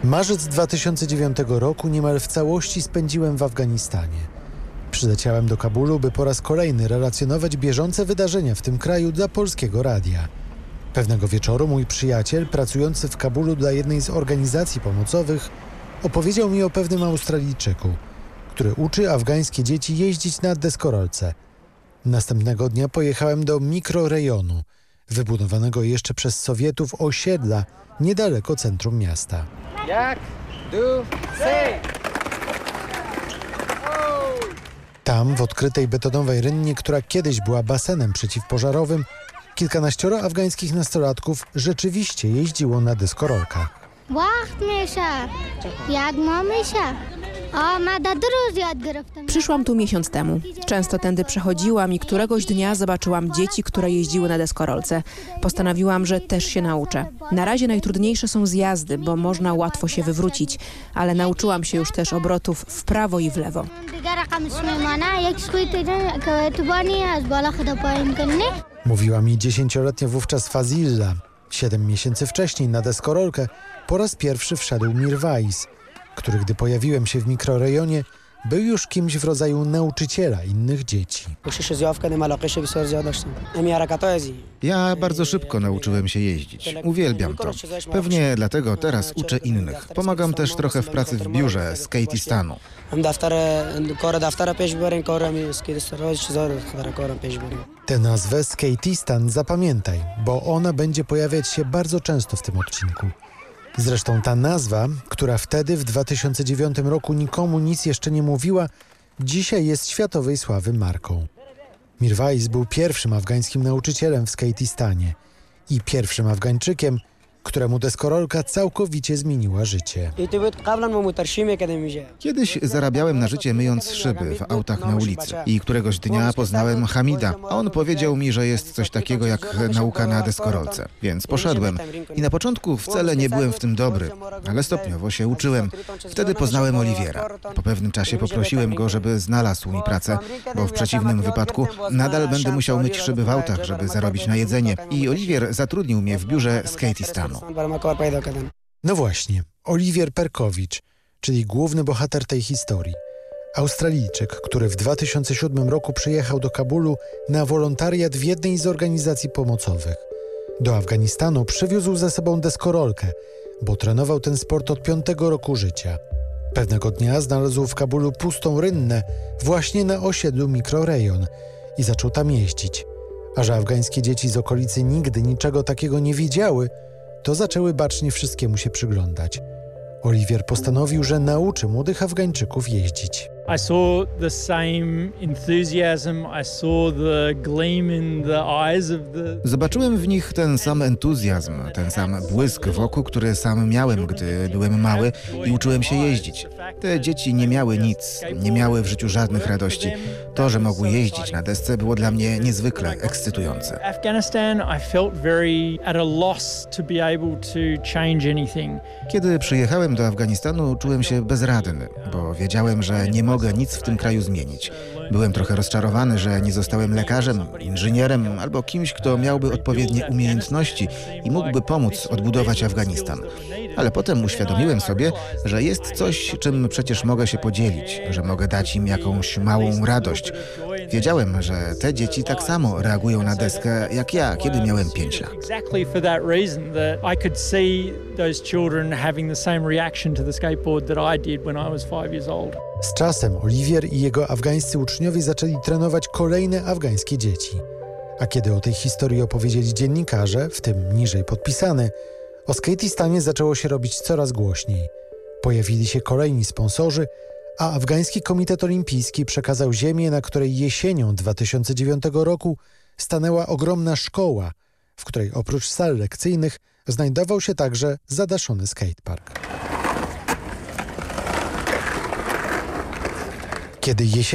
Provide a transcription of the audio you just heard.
Marzec 2009 roku niemal w całości spędziłem w Afganistanie. Przyleciałem do Kabulu, by po raz kolejny relacjonować bieżące wydarzenia w tym kraju dla Polskiego Radia. Pewnego wieczoru mój przyjaciel, pracujący w Kabulu dla jednej z organizacji pomocowych, opowiedział mi o pewnym Australijczyku, który uczy afgańskie dzieci jeździć na deskorolce. Następnego dnia pojechałem do mikrorejonu, wybudowanego jeszcze przez Sowietów osiedla niedaleko centrum miasta. Tam, w odkrytej betonowej rynnie, która kiedyś była basenem przeciwpożarowym, kilkanaścioro afgańskich nastolatków rzeczywiście jeździło na deskorolkach. Przyszłam tu miesiąc temu. Często tędy przechodziłam i któregoś dnia zobaczyłam dzieci, które jeździły na deskorolce. Postanowiłam, że też się nauczę. Na razie najtrudniejsze są zjazdy, bo można łatwo się wywrócić, ale nauczyłam się już też obrotów w prawo i w lewo. Mówiła mi 10-letnia wówczas Fazilla. 7 miesięcy wcześniej na deskorolkę po raz pierwszy wszedł Mirwais, który, gdy pojawiłem się w mikrorejonie, był już kimś w rodzaju nauczyciela innych dzieci. Ja bardzo szybko nauczyłem się jeździć. Uwielbiam to. Pewnie dlatego teraz uczę innych. Pomagam też trochę w pracy w biurze Skatistanu. Tę nazwę Skatistan zapamiętaj, bo ona będzie pojawiać się bardzo często w tym odcinku. Zresztą ta nazwa, która wtedy w 2009 roku nikomu nic jeszcze nie mówiła, dzisiaj jest światowej sławy marką. Mirwais był pierwszym afgańskim nauczycielem w Skatistanie i pierwszym Afgańczykiem, któremu deskorolka całkowicie zmieniła życie. Kiedyś zarabiałem na życie myjąc szyby w autach na ulicy i któregoś dnia poznałem Hamida, a on powiedział mi, że jest coś takiego jak nauka na deskorolce. Więc poszedłem i na początku wcale nie byłem w tym dobry, ale stopniowo się uczyłem. Wtedy poznałem Oliwiera. Po pewnym czasie poprosiłem go, żeby znalazł mi pracę, bo w przeciwnym wypadku nadal będę musiał myć szyby w autach, żeby zarobić na jedzenie. I Oliwier zatrudnił mnie w biurze Skatistanu. No właśnie, Oliwier Perkowicz, czyli główny bohater tej historii. Australijczyk, który w 2007 roku przyjechał do Kabulu na wolontariat w jednej z organizacji pomocowych. Do Afganistanu przywiózł ze sobą deskorolkę, bo trenował ten sport od 5 roku życia. Pewnego dnia znalazł w Kabulu pustą rynnę właśnie na osiedlu mikrorejon i zaczął tam jeździć. A że afgańskie dzieci z okolicy nigdy niczego takiego nie widziały, to zaczęły bacznie wszystkiemu się przyglądać. Oliwier postanowił, że nauczy młodych Afgańczyków jeździć. I saw the same enthusiasm, I saw the gleam in the eyes of the... Zobaczyłem w nich ten sam entuzjazm, ten sam błysk w oku, który sam miałem, gdy byłem mały i uczyłem się jeździć. Te dzieci nie miały nic, nie miały w życiu żadnych radości. To, że mogły jeździć na desce, było dla mnie niezwykle ekscytujące. Afghanistan, I felt very at a loss to be able to change anything. Kiedy przyjechałem do Afganistanu, czułem się bezradny, bo wiedziałem, że nie mogę nic w tym kraju zmienić. Byłem trochę rozczarowany, że nie zostałem lekarzem, inżynierem albo kimś, kto miałby odpowiednie umiejętności i mógłby pomóc odbudować Afganistan. Ale potem uświadomiłem sobie, że jest coś, czym przecież mogę się podzielić, że mogę dać im jakąś małą radość. Wiedziałem, że te dzieci tak samo reagują na deskę jak ja, kiedy miałem 5 lat. Exactly for that reason that I could see those children having the same reaction to the skateboard that I did when I was 5 years old. Z czasem Oliwier i jego afgańscy uczniowie zaczęli trenować kolejne afgańskie dzieci. A kiedy o tej historii opowiedzieli dziennikarze, w tym niżej podpisany, o Skatistanie zaczęło się robić coraz głośniej. Pojawili się kolejni sponsorzy, a Afgański Komitet Olimpijski przekazał ziemię, na której jesienią 2009 roku stanęła ogromna szkoła, w której oprócz sal lekcyjnych znajdował się także zadaszony skatepark. Kiedy